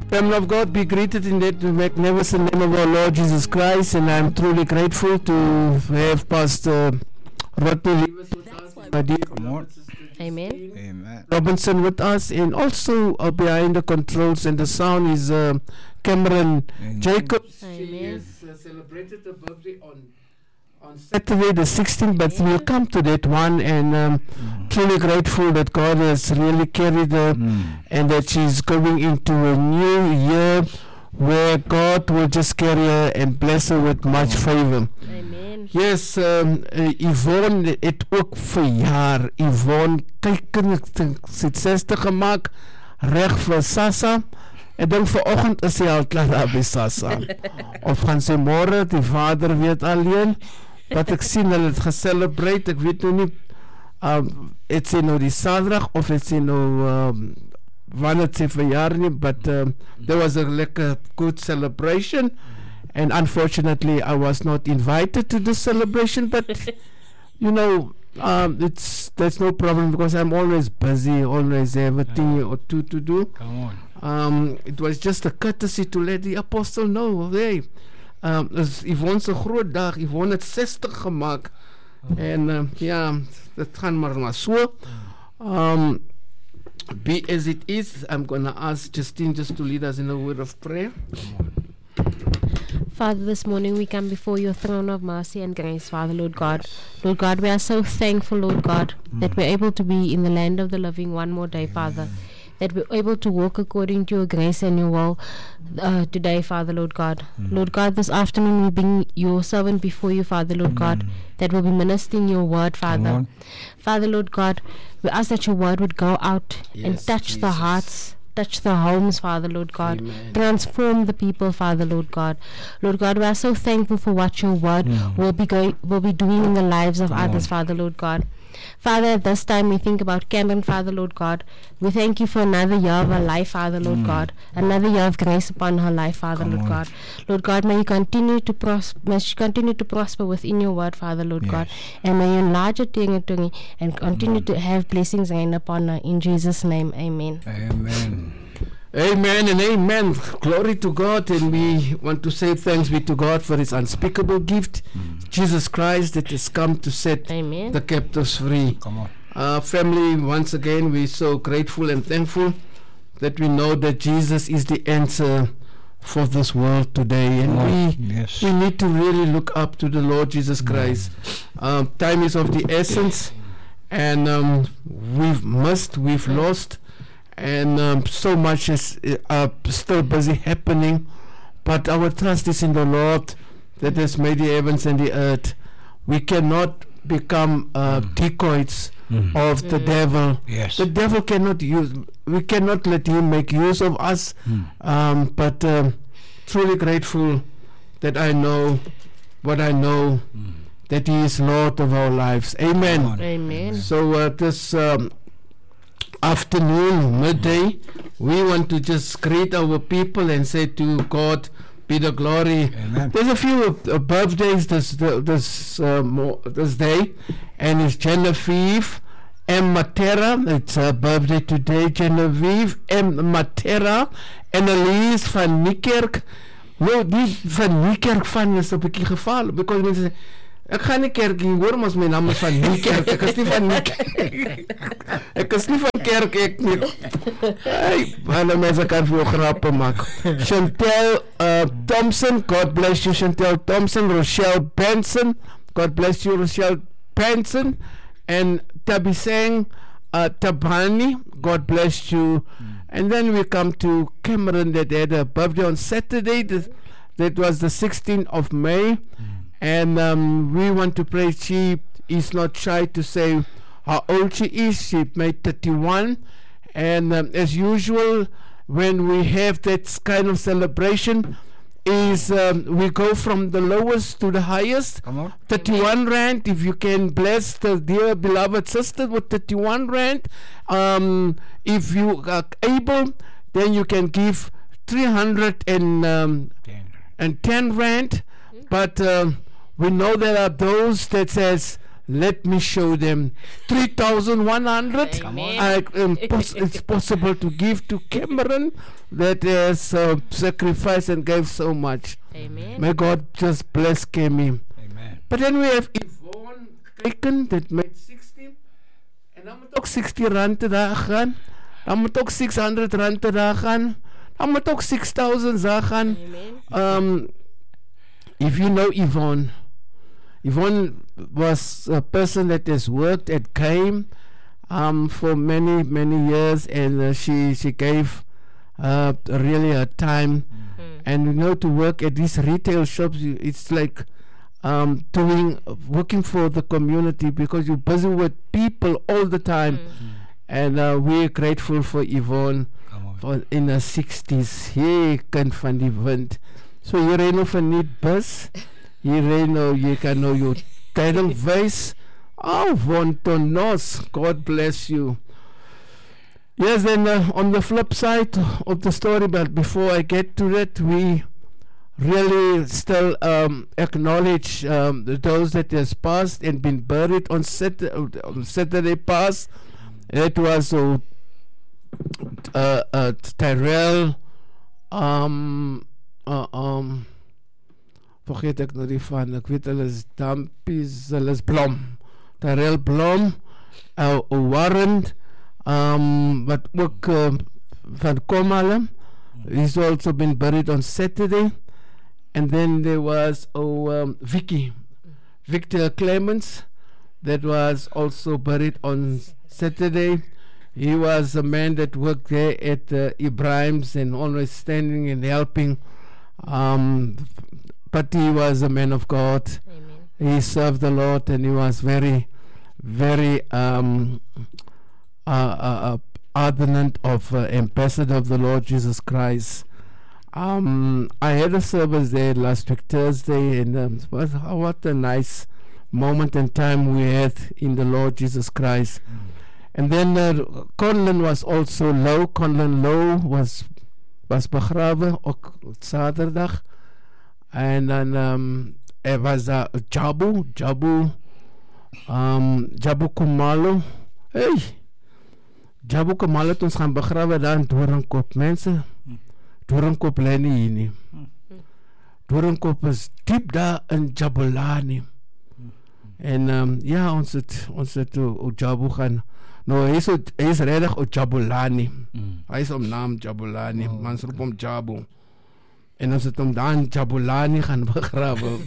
Family of God, be greeted in that magnificent name of our Lord Jesus Christ, and I'm truly grateful to have Pastor Rodney Lewis with us, my dear beloved sister Amen. Amen. Robinson with us, and also behind the controls and the sound is Cameron Jacobs. She Amen. has celebrated her birthday on Saturday the 16th, but we'll come to that one, and truly grateful that God has really carried her and that she's going into a new year where God will just carry her and bless her with much favor. Amen. Yes, Yvonne het ook verjaar. Yvonne, kyk, sy het 60 gemaak, reg vir Sassa. Ek dink vanoggend is sy al klaar daar by Sassa. Of gaan sy môre, die vader weet alleen. Wat ek sien, hulle het geselebrate, ek weet nou nie, het sy nou die Saterdag, of het sy nou, wanneer het sy verjaar nie, but there was a lekker good celebration, and unfortunately I was not invited to the celebration, but you know, there's no problem because I'm always busy, always have a thing or two to do. Come on. It was just a courtesy to let the apostle know, hey, is Yvonne se groot dag, Yvonne het 60 gemaak, en ja, dit gaan maar so. Be as it is, I'm gonna ask Justine just to lead us in a word of prayer. Father, this morning we come before your throne of mercy and grace, Father, Lord God. Lord God, we are so thankful, Lord God, that we're able to be in the land of the living one more day, Father. That we're able to walk according to your grace and your will today, Father, Lord God. Lord God, this afternoon we bring your servant before you, Father, Lord God, that will be ministering your word, Father. Father, Lord God, we ask that your word would go out and touch the hearts, touch the homes, Father, Lord God. Amen. Transform the people, Father, Lord God. Lord God, we are so thankful for what your word will be doing in the lives of others, Father, Lord God. Father, at this time we think about Cameron, Father, Lord God. We thank you for another year of her life, Father, Lord God. Another year of grace upon her life, Father, Lord God. Lord God, may you continue to prosper within your word, Father, Lord God. And may you enlarge her tongue and continue to have blessings rain upon her. In Jesus' name, amen. Amen. Amen and amen. Glory to God, and we want to say thanks be to God for his unspeakable gift, Jesus Christ, that has come to set Amen. the captives free. Come on. Family, once again, we're so grateful and thankful that we know that Jesus is the answer for this world today, and we need to really look up to the Lord Jesus Christ. Time is of the essence, and we've lost, and so much is still busy happening, but our trust is in the Lord that has made the heavens and the earth. We cannot become decoys of the devil. Yes. The devil we cannot let him make use of us, but truly grateful that I know what I know, that he is Lord of our lives. Amen. Amen. So this afternoon, midday, we want to just greet our people and say to God be the glory. Amen. There's a few birthdays this day, and it's Genevieve M. Matera. It's her birthday today. Genevieve M. Matera. Annelies van Niekerk. Nou, die van Niekerk van is 'n bietjie geval, because mense sê ek gaan nie kerk hier hoor, maar my naam is van Niekerk. Ek is nie van Niekerk. Ek is nie van kerk ek nie. Hey, alle mense kan vir jou grappe maak. Chantel Thompson, God bless you Chantel Thompson. Rochelle Benson, God bless you Rochelle Benson. And Tabiseng Tabani, God bless you. And then we come to Cameron, that had a birthday on Saturday. That was the 16th of May. And we want to pray. She is not shy to say how old she is. She made 31. And as usual, when we have that kind of celebration, is we go from the lowest to the highest. 31 rand. If you can bless the dear beloved sister with 31 rand, if you are able, then you can give 310 rand. But we know there are those that says let me show them 3,100. Amen. It's possible to give to Cameron that has sacrificed and gave so much. Amen. May God just bless Kemi. Amen. But then we have Yvonne Keiken that made 60. En dan moet ook 60 rand te daar gaan. Dan moet ook 600 rand te daar gaan. Dan moet ook 6,000 daar gaan. Amen. If you know Yvonne, Yvonne was a person that has worked at Game for many years, and she gave really her time. And you know, to work at these retail shops, it's like working for the community, because you're busy with people all the time. And we're grateful for Yvonne for in her 60s. Hier kan van die wind. So hier ry nou van die bus. Hier ry nou, jy kan nou jou title wys. Oh, Vontonos, God bless you. Yes, and on the flip side of the story, but before I get to it, we really still acknowledge those that has passed and been buried on Saturday past. It was Tyrell, vergeet ek nou die van, ek weet hulle is Dampies, hulle is Blom. Tyrell Blom, Warren, wat ook van Komala, he's also been buried on Saturday. And then there was Victor Clements, that was also buried on Saturday. He was a man that worked there at Ibrahim's and always standing and helping. But he was a man of God. Amen. He served the Lord, and he was very, very ardent of ambassador of the Lord Jesus Christ. I had a service there last week Thursday, and what a nice moment and time we had in the Lord Jesus Christ. And then Conlon was also low. Conlon Low was begraven ook zaterdag. En dan er was Jabu Kumalo. Hey, Jabu Kumalo het ons gaan begraven daar in Doornkop. Mensen, Doornkop lê nie hier nie. Doornkop is diep daar in Jabulani. En ja, ons het Jabu gaan. Nou, hy is redig op Jabulani. Hy is om naam Jabulani. Mans roep om Jabu. En ons het om daar in Jabulani gaan begraven.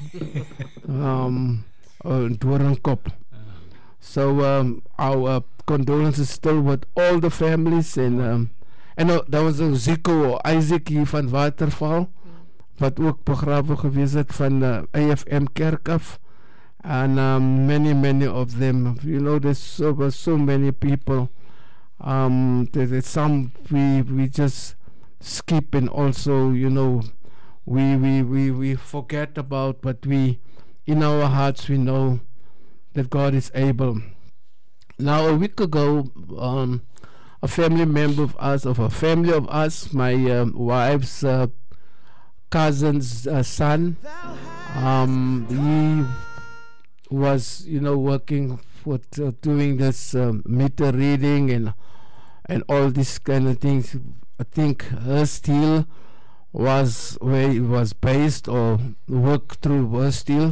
Doornkop. So our condolences still with all the families. En daar was een Zico Isaac hier van Waterval, wat ook begraven geweest het van AFM kerk af. And many of them, you know, there's so many people. There's some we just skip, and also, you know, we forget about, but we, in our hearts, we know that God is able. Now, a week ago, a family member of us, my wife's cousin's son, he was, you know, working for doing this meter reading and all these kind of things. I think her steel was where it was based, or work through her steel.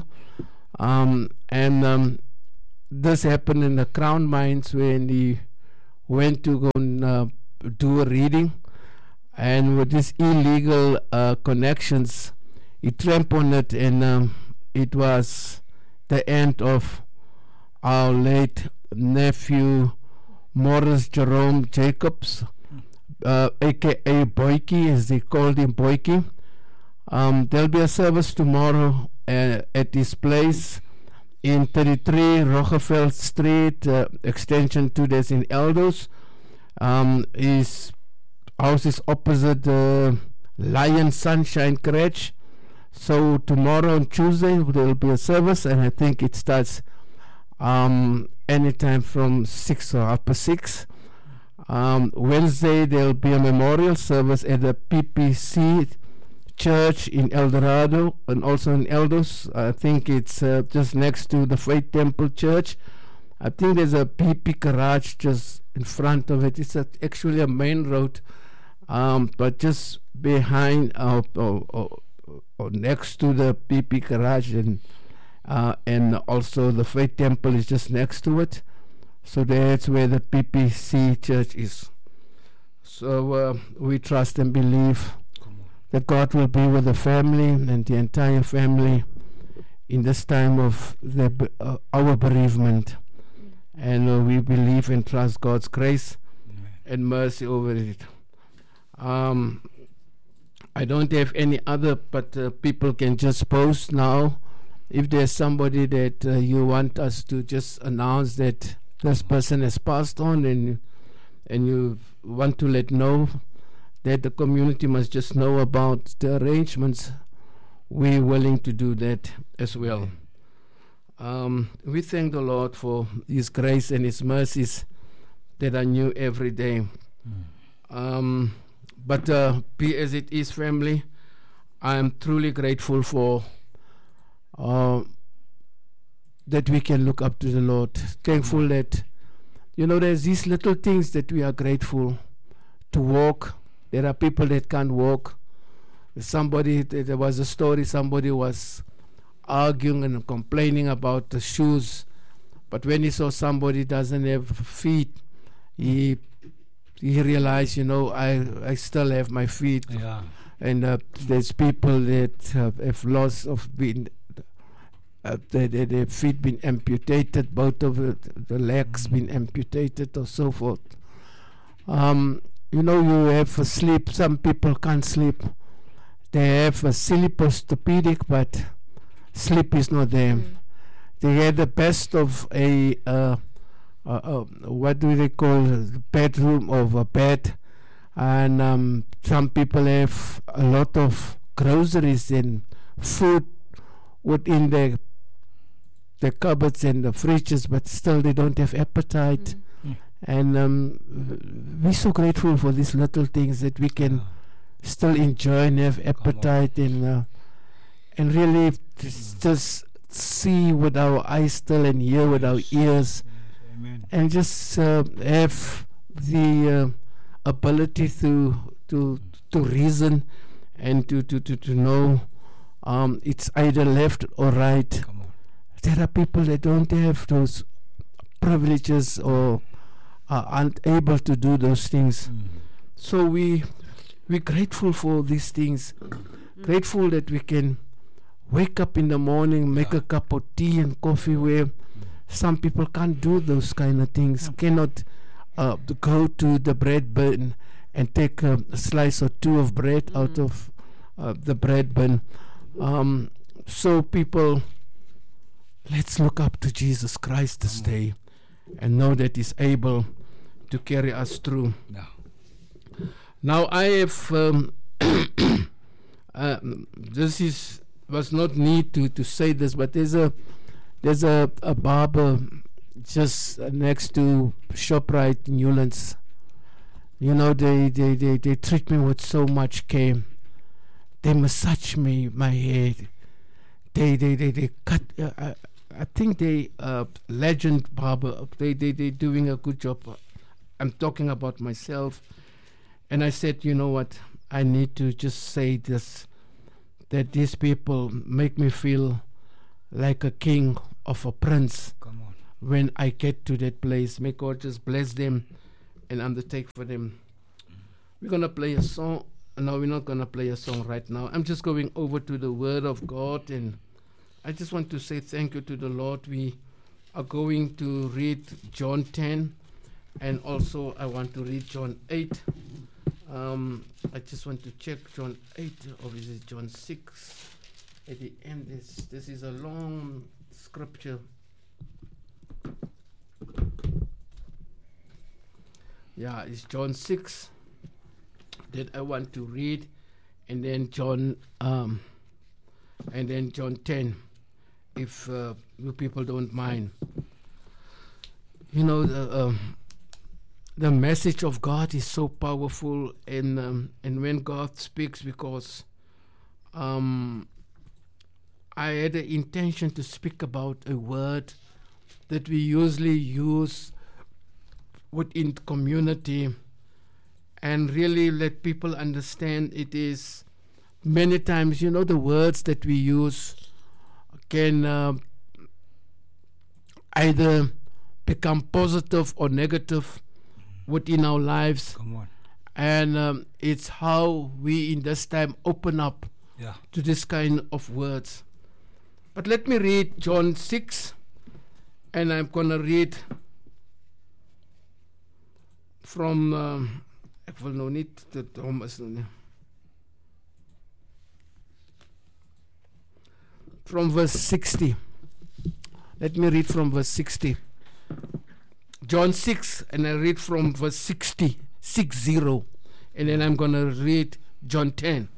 This happened in the Crown Mines when he went to go and do a reading, and with these illegal connections, he trampled on it, and it was the end of our late nephew Morris Jerome Jacobs, aka Boykie, as they called him, Boykie. There'll be a service tomorrow at his place in 33 Roggeveld Street, extension 2, that's in Eldos. His house is opposite the Lion Sunshine Crèche. So tomorrow on Tuesday there will be a service, and I think it starts anytime from 6 or 6:30. Wednesday there will be a memorial service at the PPC church in El Dorado and also in Eldos. I think it's just next to the Faith Temple Church. I think there's a PP garage just in front of it. It's actually a main road, but just behind or next to the PP garage, and also the Faith Temple is just next to it. So that's where the PPC church is. So we trust and believe that God will be with the family and the entire family in this time of our bereavement. And we believe and trust God's grace and mercy over it. I don't have any other, but people can just post now. If there's somebody that you want us to just announce that this person has passed on, and you want to let know that the community must just know about the arrangements, we're willing to do that as well. We thank the Lord for His grace and His mercies that are new every day. But be as it is, family, I am truly grateful for that we can look up to the Lord. Thankful that, there's these little things that we are grateful to walk. There are people that can't walk. There was a story, somebody was arguing and complaining about the shoes, but when he saw somebody doesn't have feet, he realized, I still have my feet. Yeah. And there's people that have lost of being their feet been amputated, both of the legs been amputated or so forth. You have a sleep. Some people can't sleep. They have a sleep orthopedic, but sleep is not there. They had the best of a what do they call bedroom of a bed, and some people have a lot of groceries and food within the cupboards and the fridges, but still they don't have appetite. And we're so grateful for these little things that we can still enjoy and have appetite, and really just see with our eyes still and hear with our ears. Amen. And just have the ability to reason and to know it's either left or right. Come on. There are people that don't have those privileges or are unable to do those things. So we're grateful for these things. Grateful that we can wake up in the morning, make a cup of tea and coffee, where some people can't do those kind of things, cannot go to the bread bin and take a slice or two of bread out of the bread bin. So people, let's look up to Jesus Christ this day and know that He's able to carry us through. Now I have was not need to say this, but there's a barber just next to ShopRite Newlands. They treat me with so much care. They massage me, my head. They cut. I think they Legend Barber. They doing a good job. I'm talking about myself, and I said, you know what? I need to just say this, that these people make me feel like a king of a prince. Come on. When I get to that place, may God just bless them and undertake for them. We're gonna play a song. No, we're not gonna play a song right now. I'm just going over to the Word of God, and I just want to say thank you to the Lord. We are going to read John 10, and also I want to read John 8. I just want to check John 8, or is it John 6? At the end, this is a long scripture. Yeah, it's John 6 that I want to read, and then John 10, if you people don't mind. The message of God is so powerful, and when God speaks, because I had the intention to speak about a word that we usually use within community and really let people understand. It is many times, the words that we use can either become positive or negative within our lives. Come on. And it's how we in this time open up Yeah. to this kind of words. But let me read John 6, and I'm going to read from, ek wil nou nie te dom is nou nie. From verse 60. Let me read from verse 60. John 6, and I read from verse 60, 60, and then I'm going to read John 10.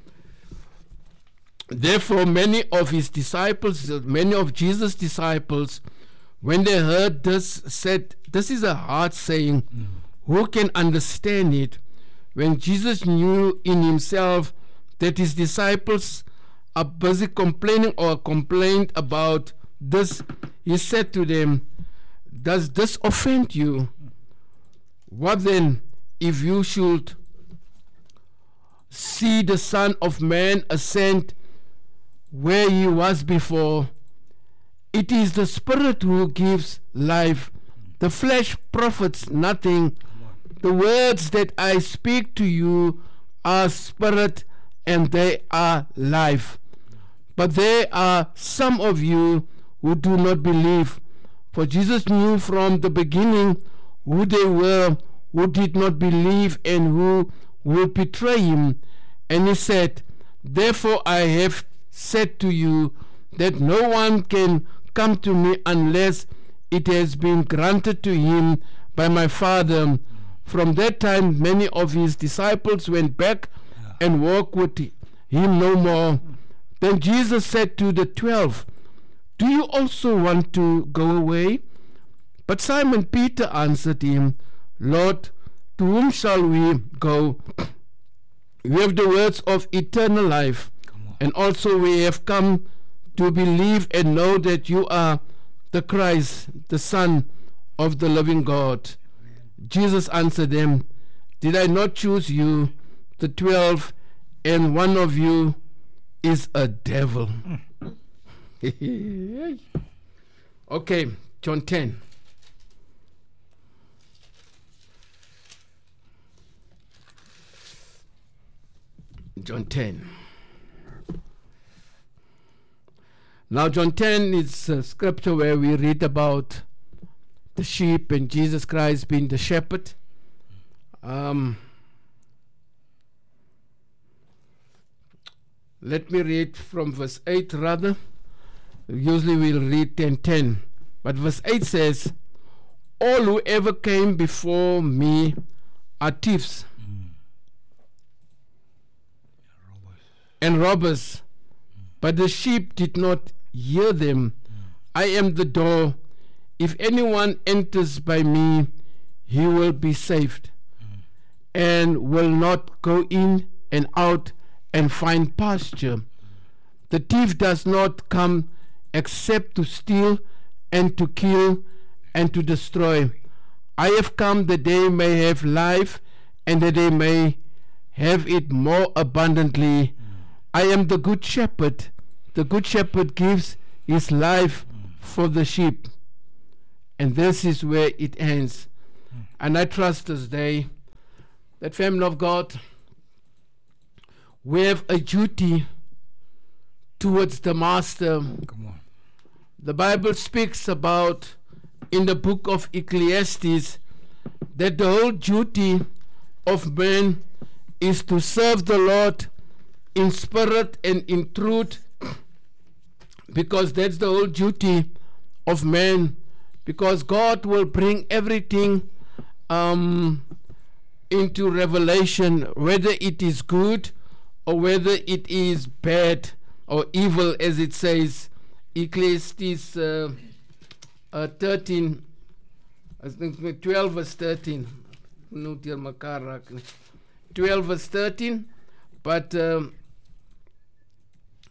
Therefore, many of Jesus' disciples, when they heard this, said, "This is a hard saying. Who can understand it?" When Jesus knew in himself that his disciples are busy complaining or complained about this, he said to them, "Does this offend you? What then if you should see the Son of Man ascend where he was before? It is the Spirit who gives life. The flesh profits nothing. The words that I speak to you are spirit and they are life. But there are some of you who do not believe." For Jesus knew from the beginning who they were who did not believe and who would betray him. And he said, "Therefore I have said to you that no one can come to me unless it has been granted to him by my Father." From that time many of his disciples went back and walked with him no more. Then Jesus said to the 12, "Do you also want to go away?" But Simon Peter answered him, "Lord, to whom shall we go? We have the words of eternal life, and also we have come to believe and know that you are the Christ, the Son of the living God." Jesus answered them, "Did I not choose you, the 12, and one of you is a devil?" Okay, John 10. John 10. Now, John 10 is a scripture where we read about the sheep and Jesus Christ being the shepherd. Let me read from verse 8 rather. Usually we'll read 10:10. But verse 8 says, "All who ever came before me are thieves and robbers, but the sheep did not hear them. I am the door. If anyone enters by me, he will be saved and will not go in and out and find pasture. The thief does not come except to steal and to kill and to destroy. I have come that they may have life and that they may have it more abundantly. I am the good shepherd. The good shepherd gives his life for the sheep." And this is where it ends. And I trust this day that, family of God, we have a duty towards the Master. Come on. The Bible speaks about in the book of Ecclesiastes that the whole duty of man is to serve the Lord in spirit and in truth, because that's the whole duty of man, because God will bring everything into revelation, whether it is good or whether it is bad or evil, as it says, Ecclesiastes 13, I think 12 verse 13. 12 verse 13, but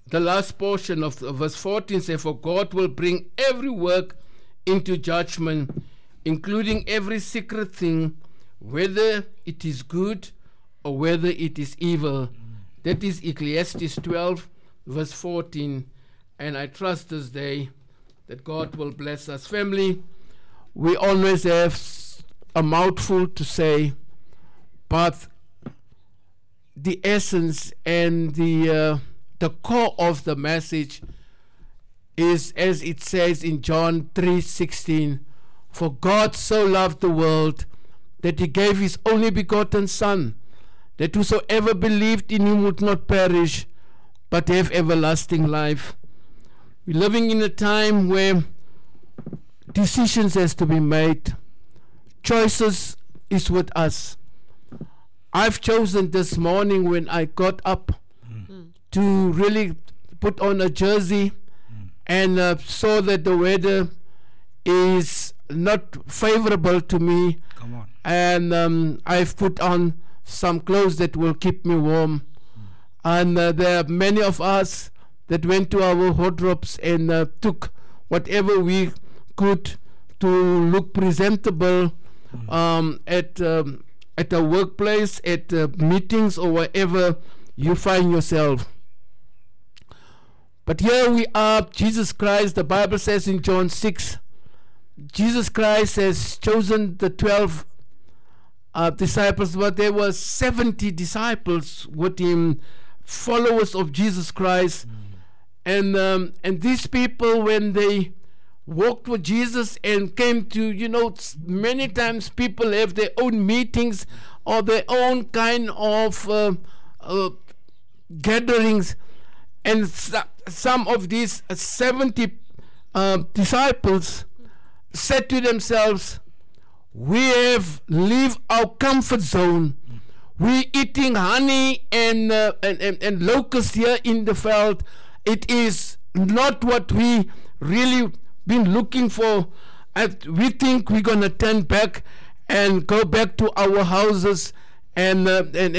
the last portion of verse 14 says, "For God will bring every work into judgment, including every secret thing, whether it is good or whether it is evil." That is Ecclesiastes 12, verse 14. And I trust this day that God will bless us. Family, we always have a mouthful to say, but the essence and the core of the message is, as it says in John 3:16, "For God so loved the world that he gave his only begotten Son, that whosoever believed in him would not perish, but have everlasting life." We're living in a time where decisions has to be made. Choices is with us. I've chosen this morning when I got up to really put on a jersey and saw that the weather is not favorable to me. Come on. And I've put on some clothes that will keep me warm. And there are many of us that went to our wardrobes and took whatever we could to look presentable at a workplace, at meetings, or wherever you find yourself. But here we are, Jesus Christ, the Bible says in John 6, Jesus Christ has chosen the 12 disciples, but there were 70 disciples with him, followers of Jesus Christ. And these people, when they walked with Jesus and came to, many times people have their own meetings or their own kind of gatherings, and some of these 70 disciples said to themselves, "We have leave our comfort zone. We're eating honey and locusts here in the field. It is not what we really been looking for. We think we're gonna turn back and go back to our houses and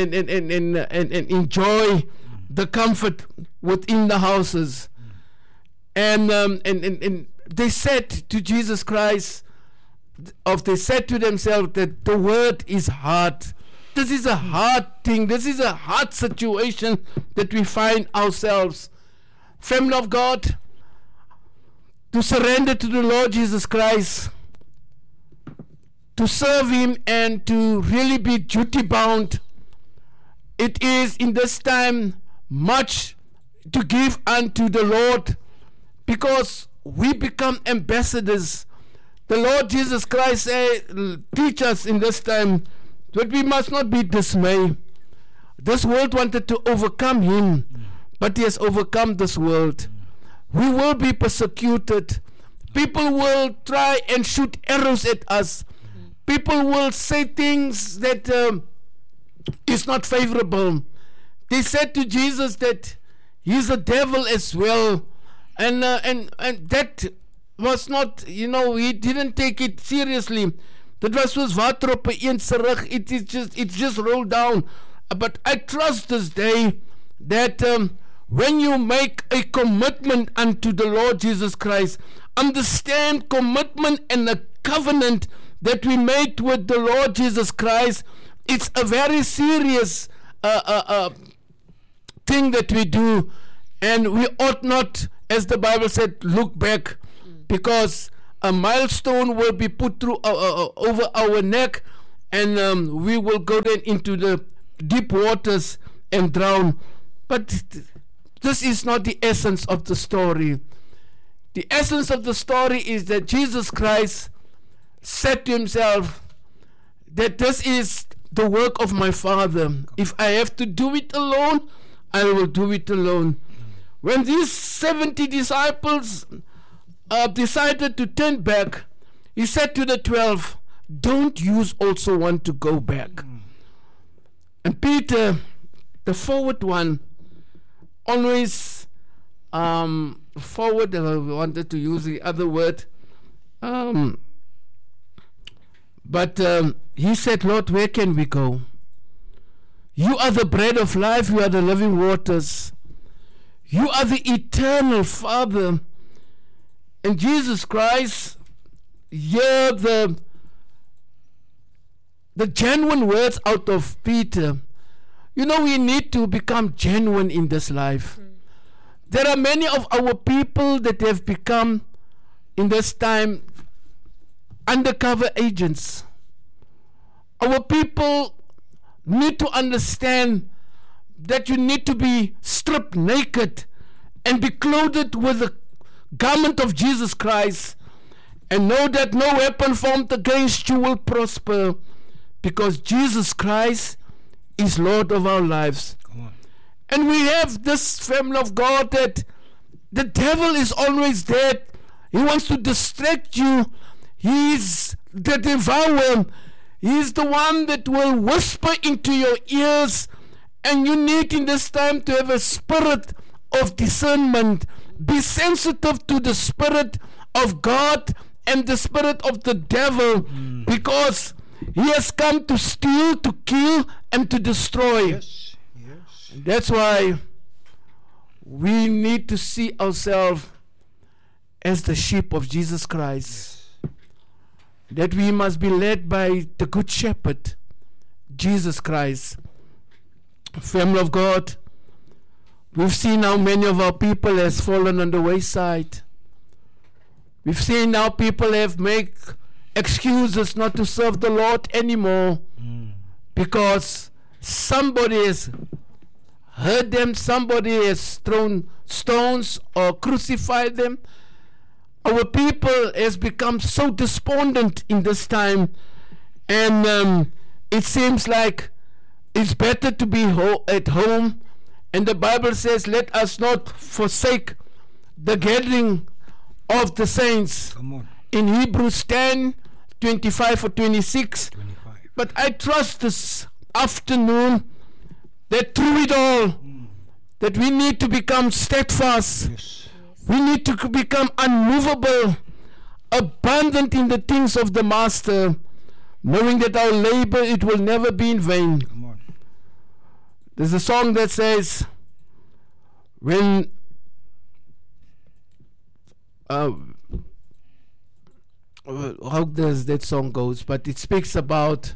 enjoy the comfort within the houses." And they said to Jesus Christ, they said to themselves that the word is hard. This is a hard thing. This is a hard situation that we find ourselves. Family of God, to surrender to the Lord Jesus Christ, to serve him and to really be duty bound, it is in this time much to give unto the Lord, because we become ambassadors. The Lord Jesus Christ teach us in this time that we must not be dismayed. This world wanted to overcome him, but he has overcome this world. We will be persecuted. People will try and shoot arrows at us. People will say things that is not favorable. They said to Jesus that he's a devil as well, and that was not, he didn't take it seriously. That was soos water op 'n een se rug. It's just rolled down. But I trust this day that when you make a commitment unto the Lord Jesus Christ, understand commitment and a covenant that we made with the Lord Jesus Christ. It's a very serious thing that we do, and we ought not, as the Bible said, look back, because a milestone will be put through over our neck, and we will go then into the deep waters and drown. But this is not the essence of the story. The essence of the story is that Jesus Christ said to himself that this is the work of my Father. If I have to do it alone, I will do it alone. When these 70 disciples decided to turn back, he said to the 12, "Don't you also want to go back?" And Peter, the forward one, always forward, I wanted to use the other word, but he said, "Lord, where can we go? You are the bread of life. You are the living waters. You are the eternal Father. And Jesus Christ, hear the genuine words out of Peter. You know, we need to become genuine in this life. There are many of our people that have become, in this time, undercover agents. Our people need to understand that you need to be stripped naked and be clothed with the garment of Jesus Christ, and know that no weapon formed against you will prosper, because Jesus Christ is Lord of our lives. Come on. And we have this family of God that the devil is always there. He wants to distract you. He's the devourer. He's the one that will whisper into your ears. And you need in this time to have a spirit of discernment. Be sensitive to the spirit of God and the spirit of the devil, because he has come to steal, to kill, and to destroy. Yes. Yes. That's why we need to see ourselves as the sheep of Jesus Christ. That we must be led by the Good Shepherd, Jesus Christ. Family of God, we've seen how many of our people has fallen on the wayside. We've seen how people have made excuses not to serve the Lord anymore, because somebody has hurt them, somebody has thrown stones or crucified them. Our people has become so despondent in this time, and it seems like it's better to be at home. And the Bible says, let us not forsake the gathering of the saints. Come on. In Hebrews 10:25 or 26. 25. But I trust this afternoon that through it all, that we need to become steadfast. Yes. We need to become unmovable, abundant in the things of the Master, knowing that our labor, it will never be in vain. Come on. There's a song that says, when how does that song goes, but it speaks about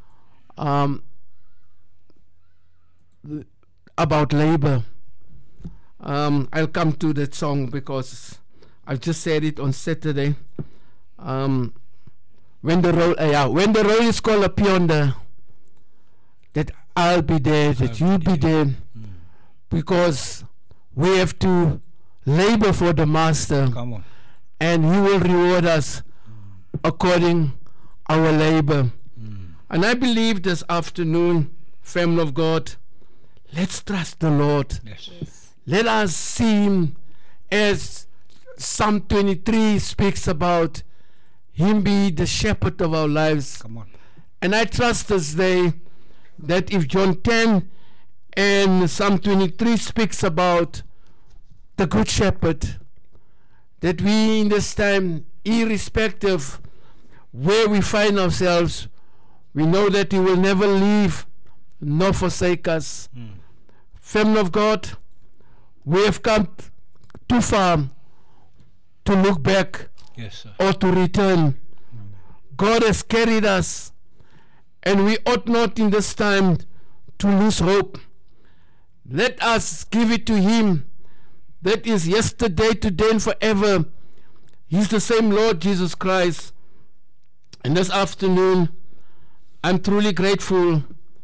labor. I'll come to that song because I just said it on Saturday. When the roll is called up yonder, that I'll be there, that you'll be there, because we have to labor for the Master, Come on. and He will reward us according our labor. And I believe this afternoon, family of God, let's trust the Lord. Yes. Let us see Him as Psalm 23 speaks about, Him be the shepherd of our lives. Come on. And I trust this day that if John 10 and Psalm 23 speaks about the Good Shepherd, that we in this time, irrespective where we find ourselves, we know that He will never leave nor forsake us. Family of God, we have come too far to look back Yes, sir. or to return. God has carried us, and we ought not in this time to lose hope. Let us give it to Him that is yesterday, today, and forever. He's the same Lord Jesus Christ. And this afternoon, I'm truly grateful